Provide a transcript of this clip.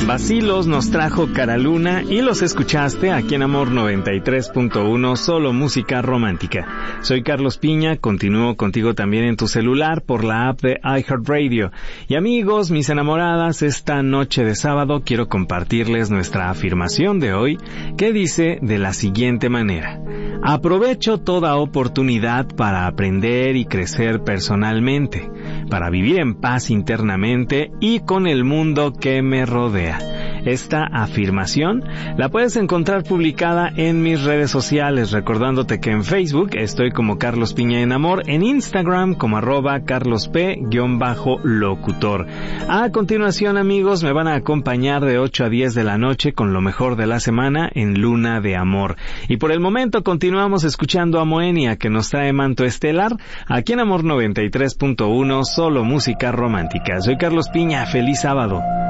Vacilos nos trajo Cara Luna y los escuchaste aquí en Amor 93.1, solo música romántica. Soy Carlos Piña, continúo contigo también en tu celular por la app de iHeartRadio. Y amigos, mis enamoradas, esta noche de sábado quiero compartirles nuestra afirmación de hoy, que dice de la siguiente manera: aprovecho toda oportunidad para aprender y crecer personalmente, para vivir en paz internamente y con el mundo que me rodea. Esta afirmación la puedes encontrar publicada en mis redes sociales, recordándote que en Facebook estoy como Carlos Piña en Amor, en Instagram como @carlosp_locutor. A continuación, amigos, me van a acompañar de 8 a 10 de la noche con lo mejor de la semana en Luna de Amor. Y por el momento continuamos escuchando a Moenia, que nos trae Manto Estelar, aquí en Amor 93.1, solo música romántica. Soy Carlos Piña, feliz sábado.